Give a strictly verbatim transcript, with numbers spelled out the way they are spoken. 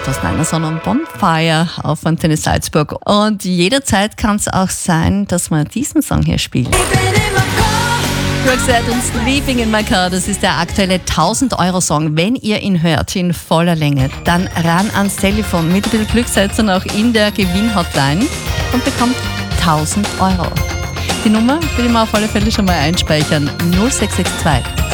zweitausendneun, sondern Bonfire auf Antenne Salzburg. Und jederzeit kann es auch sein, dass wir diesen Song hier spielen. Roxette und Sleeping in My Car, das ist der aktuelle tausend-Euro-Song. Wenn ihr ihn hört in voller Länge, dann ran ans Telefon. Mit ein bisschen Glück seid ihr noch in der Gewinn-Hotline und bekommt tausend Euro. Die Nummer will ich mir auf alle Fälle schon mal einspeichern. null sechs sechs zwei